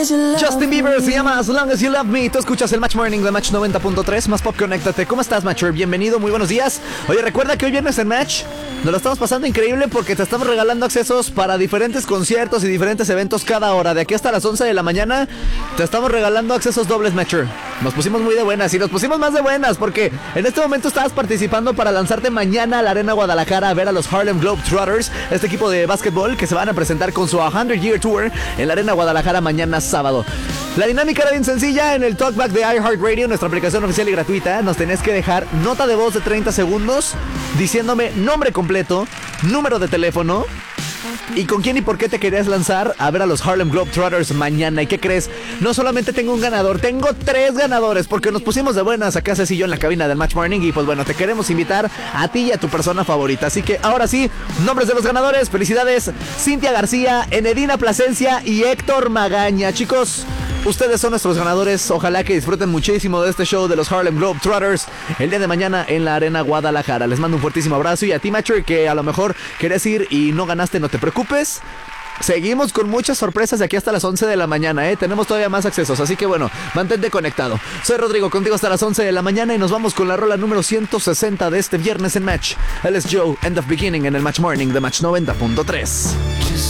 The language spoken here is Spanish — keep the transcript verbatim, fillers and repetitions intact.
Justin Bieber se llama As Long As You Love Me. Tú escuchas el Match Morning de Match noventa punto tres. Más pop, conéctate. ¿Cómo estás, Matcher? Bienvenido, muy buenos días. Oye, recuerda que hoy viernes en Match nos lo estamos pasando increíble porque te estamos regalando accesos para diferentes conciertos y diferentes eventos cada hora. De aquí hasta las once de la mañana te estamos regalando accesos dobles, Matcher. Nos pusimos muy de buenas y nos pusimos más de buenas porque en este momento estabas participando para lanzarte mañana a la Arena Guadalajara a ver a los Harlem Globetrotters, este equipo de básquetbol que se van a presentar con su cien Year Tour en la Arena Guadalajara mañana sábado. La dinámica era bien sencilla. En el Talkback de iHeartRadio, nuestra aplicación oficial y gratuita, nos tenés que dejar nota de voz de treinta segundos diciéndome nombre completo, número de teléfono y con quién y por qué te querías lanzar a ver a los Harlem Globetrotters mañana. ¿Y qué crees? No solamente tengo un ganador, tengo tres ganadores porque nos pusimos de buenas acá Cecillo en la cabina del Match Morning y pues bueno, te queremos invitar a ti y a tu persona favorita. Así que ahora sí, nombres de los ganadores. Felicidades, Cintia García, Enedina Plasencia y Héctor Magaña. Chicos, ustedes son nuestros ganadores. Ojalá que disfruten muchísimo de este show de los Harlem Globetrotters el día de mañana en la Arena Guadalajara. Les mando un fuertísimo abrazo y a ti, Matcher, que a lo mejor querés ir y no ganaste, no te preocupes. Seguimos con muchas sorpresas de aquí hasta las once de la mañana, ¿eh? Tenemos todavía más accesos, así que bueno, mantente conectado. Soy Rodrigo, contigo hasta las once de la mañana y nos vamos con la rola número ciento sesenta de este viernes en Match. Él es Joe, End of Beginning en el Match Morning de Match noventa punto tres.